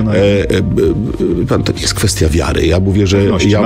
Pan, to nie jest kwestia wiary. Ja mówię, że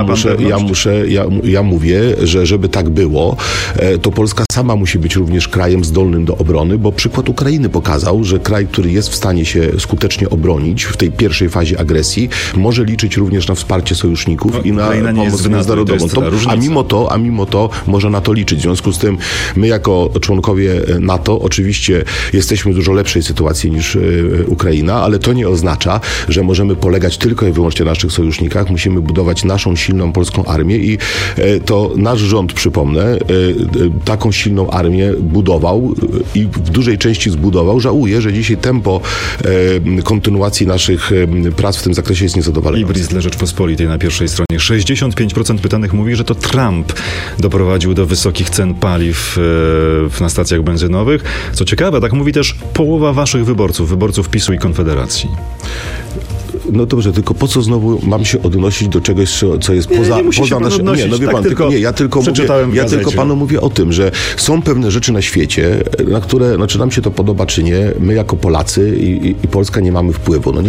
ja mówię, że żeby tak było, to Polska sama musi być również krajem zdolnym do obrony, bo przykład Ukrainy pokazał, że kraj, który jest w stanie się skutecznie obronić w tej pierwszej fazie agresji, może liczyć również na wsparcie sojuszników i na pomoc międzynarodową. A mimo to może na to liczyć. W związku z tym my jako członkowie NATO oczywiście jesteśmy w dużo lepszej sytuacji niż Ukraina, ale to nie oznacza, że możemy polegać tylko i wyłącznie na naszych sojusznikach. Musimy budować naszą silną polską armię i to nasz rząd, przypomnę, taką silną armię budował i w dużej części zbudował. Żałuję, że dzisiaj tempo kontynuacji naszych prac w tym zakresie jest niezadowalające. Ibris dla Rzeczpospolitej na pierwszej stronie. 65% pytanych mówi, że to Trump doprowadził do wysokich cen paliw na stacjach benzynowych. Co ciekawe, tak mówi też połowa waszych wyborców PiS-u i Konfederacji. No dobrze, tylko po co znowu mam się odnosić do czegoś, co jest poza naszym... Ja tylko panu mówię o tym, że są pewne rzeczy na świecie, na które, czy nam się to podoba, czy nie, my jako Polacy i Polska nie mamy wpływu. No nie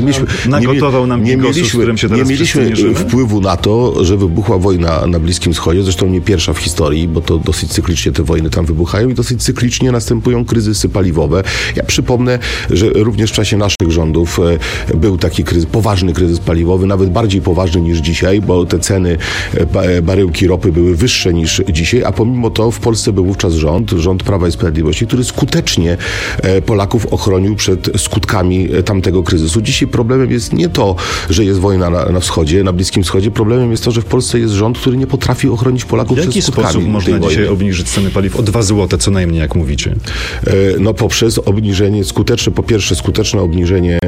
mieliśmy wpływu na to, że wybuchła wojna na Bliskim Wschodzie, zresztą nie pierwsza w historii, bo to dosyć cyklicznie te wojny tam wybuchają i dosyć cyklicznie następują kryzysy paliwowe. Ja przypomnę, że również w czasie naszych rządów był taki poważny kryzys paliwowy, nawet bardziej poważny niż dzisiaj, bo te ceny baryłki ropy były wyższe niż dzisiaj, a pomimo to w Polsce był wówczas rząd Prawa i Sprawiedliwości, który skutecznie Polaków ochronił przed skutkami tamtego kryzysu. Dzisiaj problemem jest nie to, że jest wojna na wschodzie, na Bliskim Wschodzie. Problemem jest to, że w Polsce jest rząd, który nie potrafi ochronić Polaków przed skutkami. W jaki sposób można dzisiaj obniżyć ceny paliw o 2 zł, co najmniej, jak mówicie? No poprzez obniżenie, skuteczne obniżenie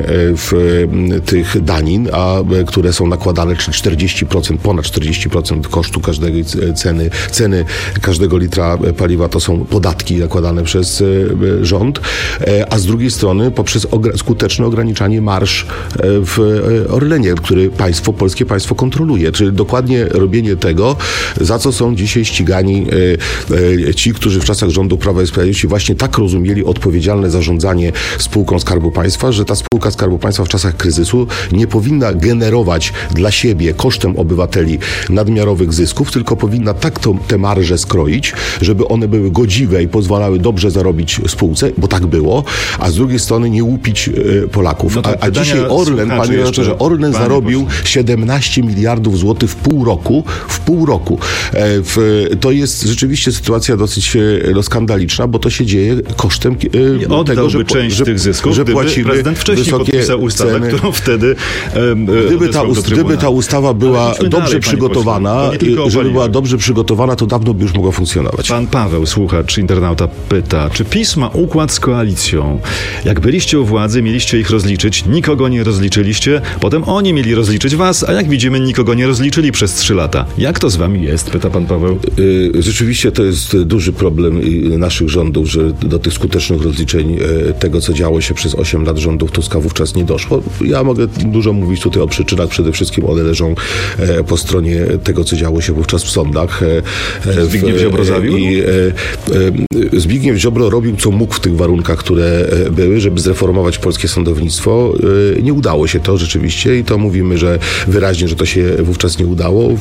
tych danin, które są nakładane, czyli 40%, ponad 40% kosztu każdej ceny każdego litra paliwa to są podatki nakładane przez rząd, a z drugiej strony poprzez skuteczne ograniczanie marż w Orlenie, który polskie państwo kontroluje, czyli dokładnie robienie tego, za co są dzisiaj ścigani ci, którzy w czasach rządu Prawa i Sprawiedliwości właśnie tak rozumieli odpowiedzialne zarządzanie spółką Skarbu Państwa, że ta spółka Skarbu Państwa w czasach kryzysu nie powinna generować dla siebie kosztem obywateli nadmiarowych zysków, tylko powinna tak te marże skroić, żeby one były godziwe i pozwalały dobrze zarobić spółce, bo tak było, a z drugiej strony nie łupić Polaków. A dzisiaj Orlen, panie redaktorze, Orlen zarobił 17 miliardów złotych w pół roku. To jest rzeczywiście sytuacja dosyć skandaliczna, bo to się dzieje kosztem tego, że tych zysków, że płacimy prezydent wcześniej podpisał ustawę, którą wtedy Gdyby ta ustawa była dobrze przygotowana, to dawno by już mogła funkcjonować. Pan Paweł, słuchacz, internauta, pyta, czy PiS ma układ z koalicją? Jak byliście u władzy, mieliście ich rozliczyć, nikogo nie rozliczyliście, potem oni mieli rozliczyć was, a jak widzimy, nikogo nie rozliczyli przez 3 lata. Jak to z wami jest? Pyta pan Paweł. Rzeczywiście to jest duży problem naszych rządów, że do tych skutecznych rozliczeń tego, co działo się przez 8 lat rządów Tuska, wówczas nie doszło. Ja mogę dużo mówić tutaj o przyczynach. Przede wszystkim one leżą po stronie tego, co działo się wówczas w sądach. Zbigniew Ziobro zawiódł? Zbigniew Ziobro robił, co mógł w tych warunkach, które były, żeby zreformować polskie sądownictwo. Nie udało się to rzeczywiście i to mówimy, że wyraźnie, że to się wówczas nie udało.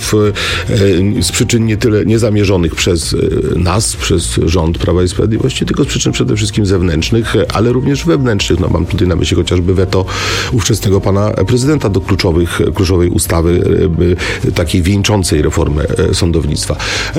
Z przyczyn nie tyle niezamierzonych przez nas, przez rząd Prawa i Sprawiedliwości, tylko z przyczyn przede wszystkim zewnętrznych, ale również wewnętrznych. Mam tutaj na myśli chociażby weto ówczesnego pana prezydenta do kluczowej ustawy, takiej wieńczącej reformę sądownictwa.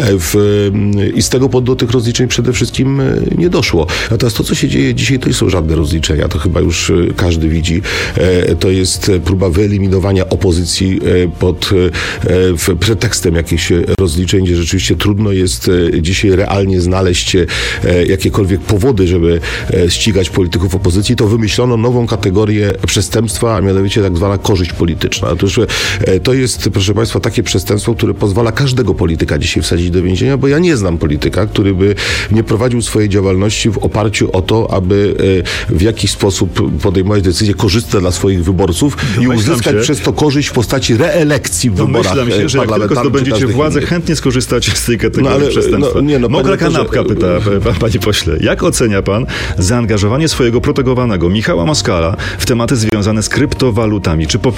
I z tego powodu do tych rozliczeń przede wszystkim nie doszło. Natomiast to, co się dzieje dzisiaj, to nie są żadne rozliczenia. To chyba już każdy widzi. To jest próba wyeliminowania opozycji pod pretekstem jakichś rozliczeń, gdzie rzeczywiście trudno jest dzisiaj realnie znaleźć jakiekolwiek powody, żeby ścigać polityków opozycji. To wymyślono nową kategorię przestępstwa, a mianowicie tak zwana korzyść polityczna. Otóż to jest, proszę państwa, takie przestępstwo, które pozwala każdego polityka dzisiaj wsadzić do więzienia, bo ja nie znam polityka, który by nie prowadził swojej działalności w oparciu o to, aby w jakiś sposób podejmować decyzje korzystne dla swoich wyborców i uzyskać przez to korzyść w postaci reelekcji w wyborach parlamentarnych. Że jak tylko zdobędziecie władzę, chętnie skorzystacie z tej kategorii przestępstwa. Mokra kanapka, pyta panie pośle. Jak ocenia pan zaangażowanie swojego protegowanego Michała Moskala w tematy związane z kryptowalutami atrybutami? Czy